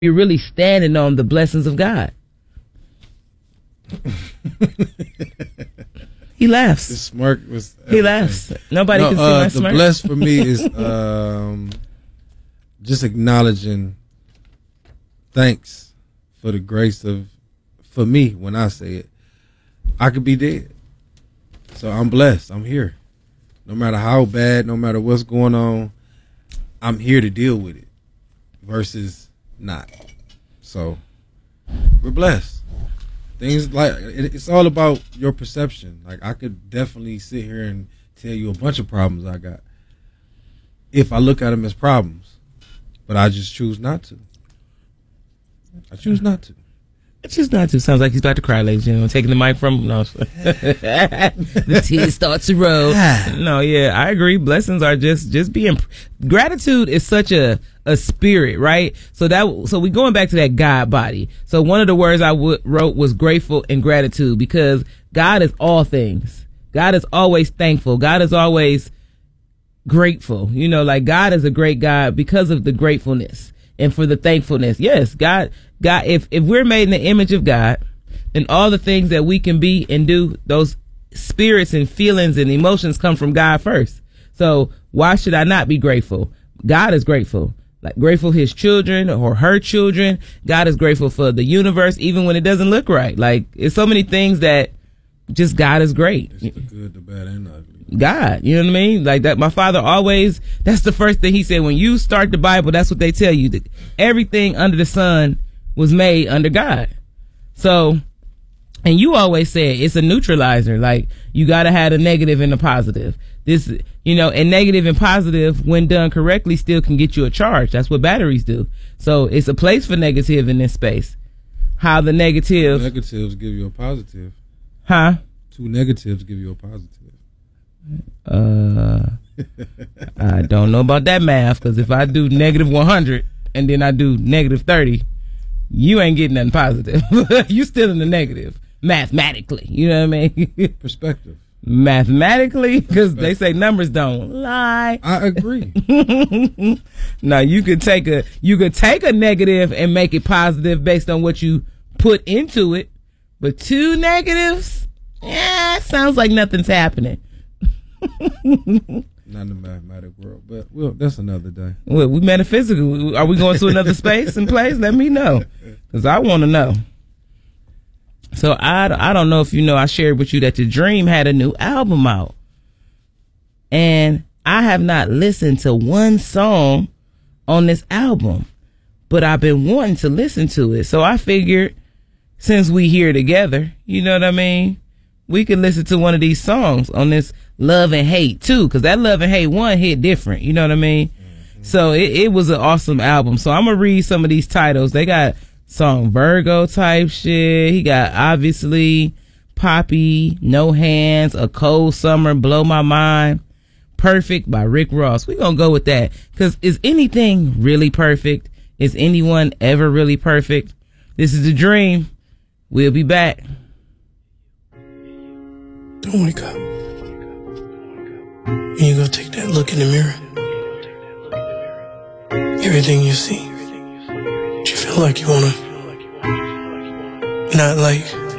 you're really standing on the blessings of God. He laughs. The smirk was everything. He laughs. Nobody can see my smirk. The blessed for me is just acknowledging thanks for the grace of, for me, when I say it, I could be dead. So I'm blessed. I'm here. No matter how bad, no matter what's going on, I'm here to deal with it versus not. So we're blessed. Things like, it's all about your perception. Like, I could definitely sit here and tell you a bunch of problems I got if I look at them as problems, but I just choose not to. I choose not to. It's just not to. Sounds like he's about to cry, ladies and gentlemen. Taking the mic from him. No. The tears start to roll. No, yeah, I agree. Blessings are just being. Gratitude is such a spirit, right? So we going back to that God body. So one of the words I wrote was grateful and gratitude, because God is all things. God is always thankful. God is always grateful. You know, like, God is a great God because of the gratefulness and for the thankfulness. Yes, God, if we're made in the image of God, then all the things that we can be and do, those spirits and feelings and emotions come from God first. So why should I not be grateful? God is grateful. Like, grateful his children or her children. God is grateful for the universe, even when it doesn't look right. Like, it's so many things that just God is great. It's the good, the bad, and the ugly. God, you know what I mean? Like that, my father always, that's the first thing he said. When you start the Bible, that's what they tell you, that everything under the sun was made under God. So, and you always say it's a neutralizer. Like, you got to have a negative and a positive. This, you know, and negative and positive, when done correctly, still can get you a charge. That's what batteries do. So it's a place for negative in this space. How the negatives give you a positive. Huh? 2 negatives give you a positive. I don't know about that math, because if I do negative 100 and then I do negative 30, you ain't getting nothing positive. You still in the negative mathematically. You know what I mean? Perspective. Mathematically, because they say numbers don't lie. I agree. Now, you could take a negative and make it positive based on what you put into it, but 2 negatives, sounds like nothing's happening. Not in the mathematic world, but well, that's another day. Well, we metaphysical. Are we going to another space and place? Let me know, because I want to know. So I don't know if you know, I shared with you that The Dream had a new album out, and I have not listened to one song on this album, but I've been wanting to listen to it. So I figured, since we here together, you know what I mean, we could listen to one of these songs on this Love and Hate too, because that Love and Hate one hit different, you know what I mean? Mm-hmm. So it was an awesome album. So I'm gonna read some of these titles. They got song Virgo type shit. He got Obviously, Poppy, No Hands, A Cold Summer, Blow My Mind, Perfect by Rick Ross. We're gonna go with that, because is anything really perfect? Is anyone ever really perfect? This is The Dream. We'll be back. Don't wake up. And you go take that look in the mirror. Everything you see, but you feel like you wanna not like